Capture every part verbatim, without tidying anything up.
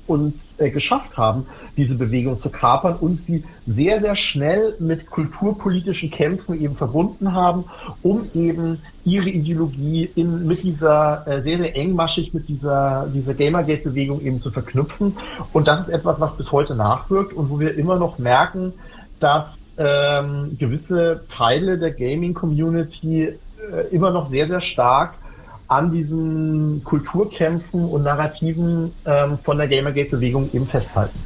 uns äh, geschafft haben, diese Bewegung zu kapern, uns die sehr, sehr schnell mit kulturpolitischen Kämpfen eben verbunden haben, um eben ihre Ideologie in, mit dieser, äh, sehr, sehr engmaschig mit dieser, dieser Gamergate-Bewegung eben zu verknüpfen. Und das ist etwas, was bis heute nachwirkt und wo wir immer noch merken, dass ähm, gewisse Teile der Gaming-Community äh, immer noch sehr, sehr stark an diesen Kulturkämpfen und Narrativen ähm, von der Gamergate-Bewegung eben festhalten.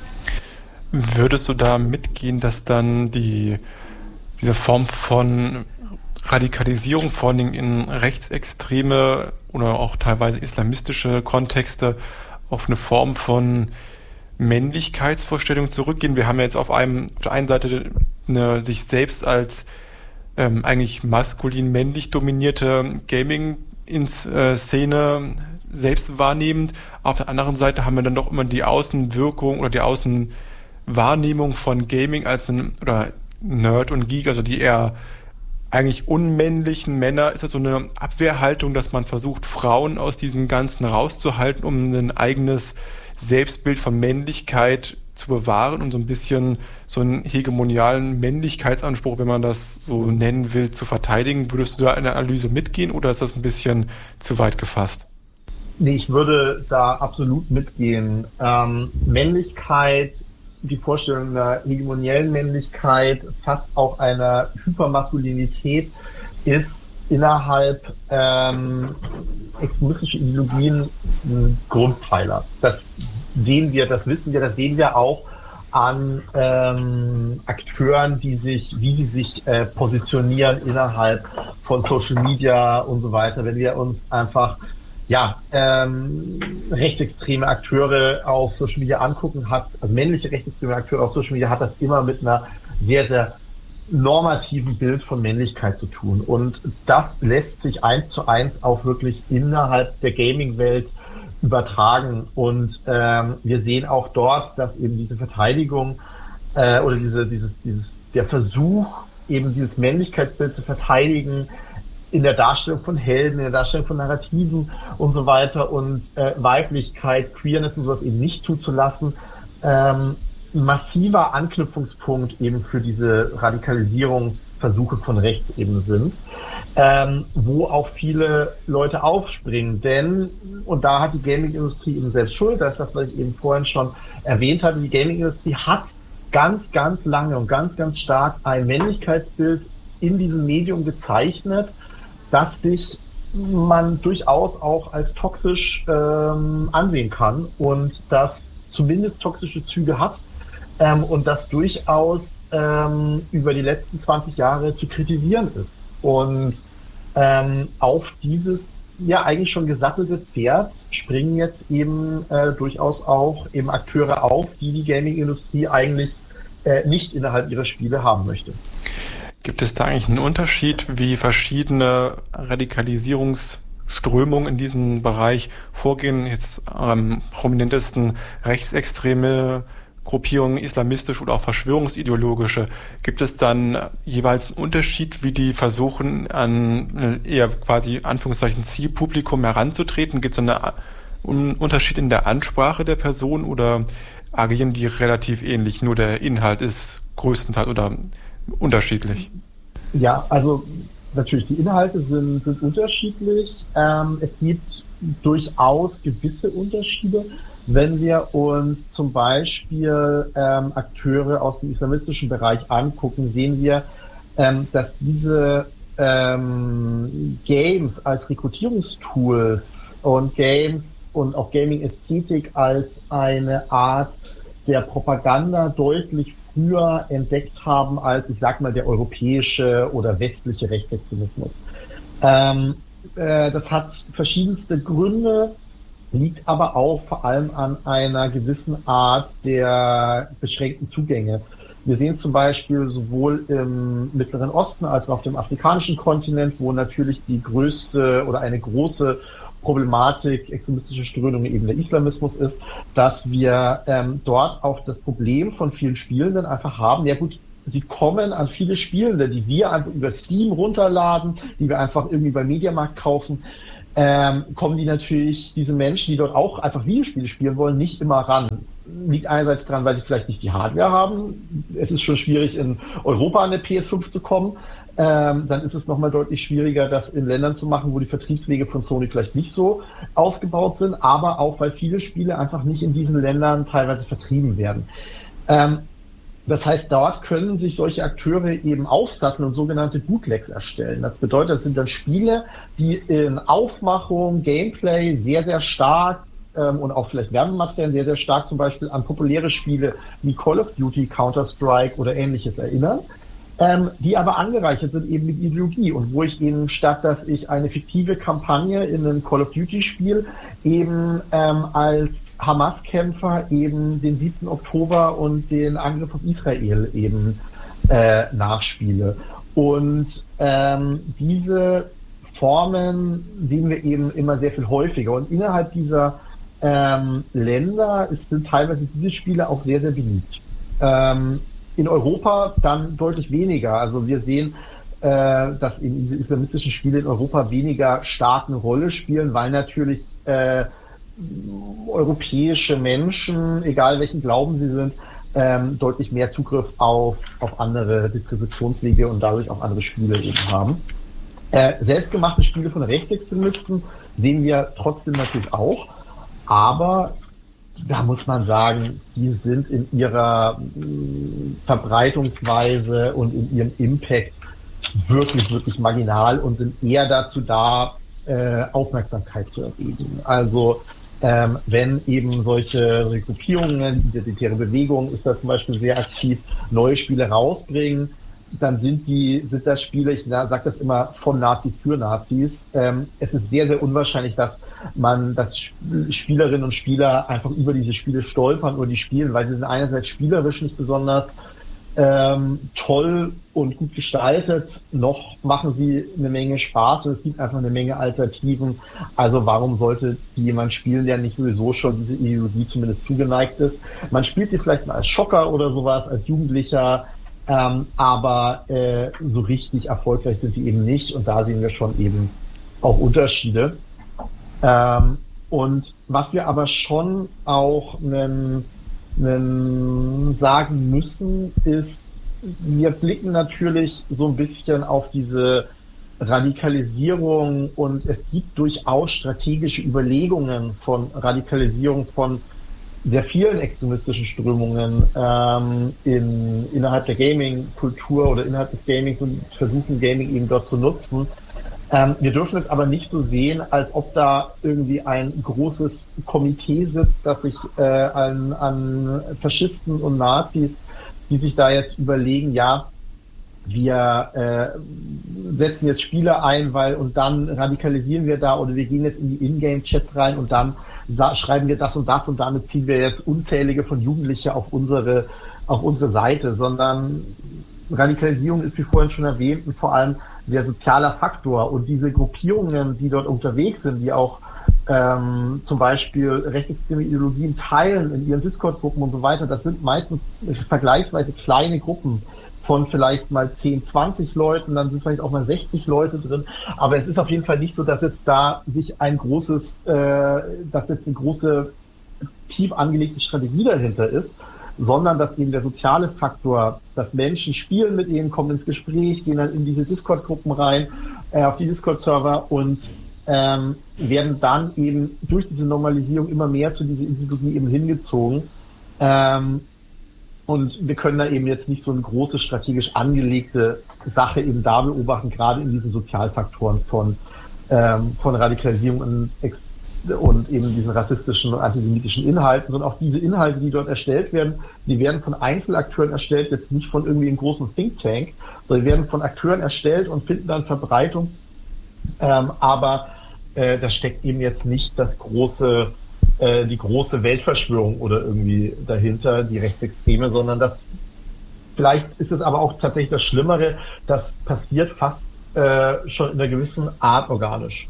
Würdest du da mitgehen, dass dann die diese Form von Radikalisierung, vor allem in rechtsextreme oder auch teilweise islamistische Kontexte, auf eine Form von Männlichkeitsvorstellung zurückgehen? Wir haben ja jetzt auf einem auf der einen Seite eine sich selbst als ähm, eigentlich maskulin männlich dominierte Gaming ins äh, Szene selbst wahrnehmend. Auf der anderen Seite haben wir dann doch immer die Außenwirkung oder die Außenwahrnehmung von Gaming als ein oder Nerd und Geek, also die eher eigentlich unmännlichen Männer. Ist das so eine Abwehrhaltung, dass man versucht, Frauen aus diesem Ganzen rauszuhalten, um ein eigenes Selbstbild von Männlichkeit zu bewahren und so ein bisschen so einen hegemonialen Männlichkeitsanspruch, wenn man das so nennen will, zu verteidigen? Würdest du da in der Analyse mitgehen oder ist das ein bisschen zu weit gefasst? Nee, ich würde da absolut mitgehen. Ähm, Männlichkeit, die Vorstellung einer hegemoniellen Männlichkeit, fast auch einer Hypermaskulinität, ist innerhalb ähm, extremistischer Ideologien ein Grundpfeiler. Das sehen wir, das wissen wir, das sehen wir auch an ähm, Akteuren, die sich, wie sie sich äh, positionieren innerhalb von Social Media und so weiter. Wenn wir uns einfach ja ähm, rechtsextreme Akteure auf Social Media angucken, hat also männliche rechtsextreme Akteure auf Social Media hat das immer mit einer sehr, sehr normativen Bild von Männlichkeit zu tun. Und das lässt sich eins zu eins auch wirklich innerhalb der Gaming-Welt übertragen. Und ähm, wir sehen auch dort, dass eben diese Verteidigung äh, oder diese, dieses, dieses, der Versuch, eben dieses Männlichkeitsbild zu verteidigen, in der Darstellung von Helden, in der Darstellung von Narrativen und so weiter und äh, Weiblichkeit, Queerness und sowas eben nicht zuzulassen, ähm, massiver Anknüpfungspunkt eben für diese Radikalisierungsversuche von rechts eben sind, ähm, wo auch viele Leute aufspringen. Denn, und da hat die Gaming-Industrie eben selbst Schuld, das ist das, was ich eben vorhin schon erwähnt hatte, die Gaming-Industrie hat ganz, ganz lange und ganz, ganz stark ein Männlichkeitsbild in diesem Medium gezeichnet, das sich man durchaus auch als toxisch ähm, ansehen kann und das zumindest toxische Züge hat ähm, und das durchaus ähm, über die letzten zwanzig Jahre zu kritisieren ist. Und ähm, auf dieses ja eigentlich schon gesattelte Pferd springen jetzt eben äh, durchaus auch eben Akteure auf, die die Gaming-Industrie eigentlich äh, nicht innerhalb ihrer Spiele haben möchte. Gibt es da eigentlich einen Unterschied, wie verschiedene Radikalisierungsströmungen in diesem Bereich vorgehen? Jetzt am prominentesten rechtsextreme Gruppierungen, islamistisch oder auch verschwörungsideologische. Gibt es dann jeweils einen Unterschied, wie die versuchen, an eher quasi Anführungszeichen Zielpublikum heranzutreten? Gibt es einen Unterschied in der Ansprache der Person oder agieren die relativ ähnlich? Nur der Inhalt ist größtenteils oder unterschiedlich? Ja, also natürlich, die Inhalte sind, sind unterschiedlich. Ähm, es gibt durchaus gewisse Unterschiede. Wenn wir uns zum Beispiel ähm, Akteure aus dem islamistischen Bereich angucken, sehen wir, ähm, dass diese ähm, Games als Rekrutierungstools und Games und auch Gaming-Ästhetik als eine Art der Propaganda deutlich früher entdeckt haben als, ich sag mal, der europäische oder westliche Rechtsextremismus. Ähm, äh, das hat verschiedenste Gründe, liegt aber auch vor allem an einer gewissen Art der beschränkten Zugänge. Wir sehen zum Beispiel sowohl im Mittleren Osten als auch auf dem afrikanischen Kontinent, wo natürlich die größte oder eine große Problematik extremistischer Strömungen eben der Islamismus ist, dass wir ähm, dort auch das Problem von vielen Spielenden einfach haben. Ja gut, sie kommen an viele Spielende, die wir einfach über Steam runterladen, die wir einfach irgendwie beim Mediamarkt kaufen, ähm, kommen die natürlich, diese Menschen, die dort auch einfach Videospiele spielen wollen, nicht immer ran. liegt einerseits dran, weil sie vielleicht nicht die Hardware haben. Es ist schon schwierig, in Europa an eine P S fünf zu kommen. Ähm, dann ist es nochmal deutlich schwieriger, das in Ländern zu machen, wo die Vertriebswege von Sony vielleicht nicht so ausgebaut sind, aber auch, weil viele Spiele einfach nicht in diesen Ländern teilweise vertrieben werden. Ähm, Das heißt, dort können sich solche Akteure eben aufsatteln und sogenannte Bootlegs erstellen. Das bedeutet, das sind dann Spiele, die in Aufmachung, Gameplay sehr, sehr stark ähm, und auch vielleicht Werbematerial sehr, sehr stark zum Beispiel an populäre Spiele wie Call of Duty, Counter-Strike oder ähnliches erinnern, ähm, die aber angereichert sind eben mit Ideologie und wo ich eben statt, dass ich eine fiktive Kampagne in einem Call of Duty-Spiel eben ähm, als Hamas-Kämpfer eben den siebten Oktober und den Angriff auf Israel eben äh, nachspiele. Und ähm, diese Formen sehen wir eben immer sehr viel häufiger. Und innerhalb dieser ähm, Länder ist, sind teilweise diese Spiele auch sehr, sehr beliebt. Ähm, in Europa dann deutlich weniger. Also wir sehen, äh, dass eben diese islamistischen Spiele in Europa weniger stark eine Rolle spielen, weil natürlich äh, europäische Menschen, egal welchen Glauben sie sind, ähm, deutlich mehr Zugriff auf, auf andere Distributionswege und dadurch auch andere Spiele eben haben. Äh, selbstgemachte Spiele von Rechtsextremisten sehen wir trotzdem natürlich auch, aber da muss man sagen, die sind in ihrer mh, Verbreitungsweise und in ihrem Impact wirklich, wirklich marginal und sind eher dazu da, äh, Aufmerksamkeit zu erregen. Also Ähm, wenn eben solche Gruppierungen, identitäre Bewegungen ist da zum Beispiel sehr aktiv, neue Spiele rausbringen, dann sind die, sind das Spiele, ich sage das immer, von Nazis für Nazis. Ähm, es ist sehr, sehr unwahrscheinlich, dass man, dass Spielerinnen und Spieler einfach über diese Spiele stolpern oder die spielen, weil sie sind einerseits spielerisch nicht besonders ähm, toll und gut gestaltet, noch machen sie eine Menge Spaß und es gibt einfach eine Menge Alternativen. Also warum sollte jemand spielen, der nicht sowieso schon diese Ideologie zumindest zugeneigt ist? Man spielt die vielleicht mal als Schocker oder sowas, als Jugendlicher, ähm, aber äh, so richtig erfolgreich sind die eben nicht und da sehen wir schon eben auch Unterschiede. Ähm, und was wir aber schon auch einen sagen müssen, ist, wir blicken natürlich so ein bisschen auf diese Radikalisierung und es gibt durchaus strategische Überlegungen von Radikalisierung von sehr vielen extremistischen Strömungen ähm, in, innerhalb der Gaming-Kultur oder innerhalb des Gamings und versuchen Gaming eben dort zu nutzen. Ähm, wir dürfen es aber nicht so sehen, als ob da irgendwie ein großes Komitee sitzt, das sich äh, an, an Faschisten und Nazis, die sich da jetzt überlegen, ja, wir äh, setzen jetzt Spiele ein, weil und dann radikalisieren wir da oder wir gehen jetzt in die Ingame-Chats rein und dann sa- schreiben wir das und das und damit ziehen wir jetzt unzählige von Jugendliche auf unsere auf unsere Seite, sondern Radikalisierung ist, wie vorhin schon erwähnt, und vor allem der soziale Faktor und diese Gruppierungen, die dort unterwegs sind, die auch ähm, zum Beispiel rechtsextreme Ideologien teilen in ihren Discord-Gruppen und so weiter, das sind meistens vergleichsweise kleine Gruppen von vielleicht mal zehn, zwanzig Leuten, dann sind vielleicht auch mal sechzig Leute drin, aber es ist auf jeden Fall nicht so, dass jetzt da sich ein großes, äh, dass jetzt eine große, tief angelegte Strategie dahinter ist, sondern dass eben der soziale Faktor, dass Menschen spielen mit ihnen, kommen ins Gespräch, gehen dann in diese Discord-Gruppen rein, äh, auf die Discord-Server und ähm, werden dann eben durch diese Normalisierung immer mehr zu dieser Ideologie eben hingezogen. Ähm, und wir können da eben jetzt nicht so eine große strategisch angelegte Sache eben da beobachten, gerade in diesen Sozialfaktoren von, ähm, von Radikalisierung und Ex- und eben diesen rassistischen und antisemitischen Inhalten, sondern auch diese Inhalte, die dort erstellt werden, die werden von Einzelakteuren erstellt, jetzt nicht von irgendwie einem großen Think Tank, sondern die werden von Akteuren erstellt und finden dann Verbreitung. Ähm, aber äh, da steckt eben jetzt nicht das große, äh, die große Weltverschwörung oder irgendwie dahinter, die Rechtsextreme, sondern das, vielleicht ist es aber auch tatsächlich das Schlimmere, das passiert fast äh, schon in einer gewissen Art organisch.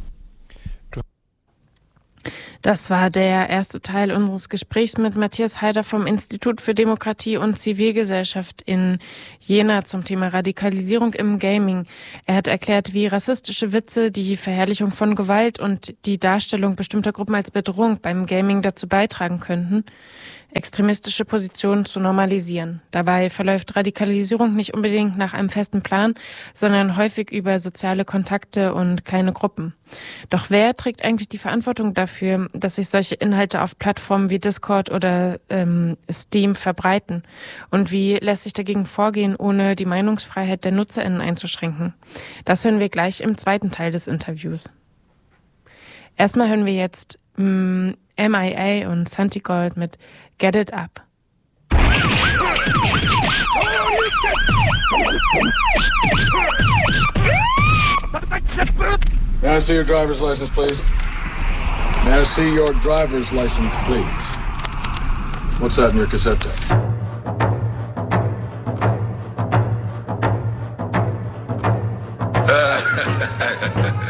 Das war der erste Teil unseres Gesprächs mit Matthias Haider vom Institut für Demokratie und Zivilgesellschaft in Jena zum Thema Radikalisierung im Gaming. Er hat erklärt, wie rassistische Witze, die Verherrlichung von Gewalt und die Darstellung bestimmter Gruppen als Bedrohung beim Gaming dazu beitragen könnten. extremistische Positionen zu normalisieren. Dabei verläuft Radikalisierung nicht unbedingt nach einem festen Plan, sondern häufig über soziale Kontakte und kleine Gruppen. Doch wer trägt eigentlich die Verantwortung dafür, dass sich solche Inhalte auf Plattformen wie Discord oder ähm, Steam verbreiten? Und wie lässt sich dagegen vorgehen, ohne die Meinungsfreiheit der NutzerInnen einzuschränken? Das hören wir gleich im zweiten Teil des Interviews. Erstmal hören wir jetzt mm, M I A und Santi Gold mit Get It Up. May I see your driver's license, please? May I see your driver's license, please? What's that in your cassette tape?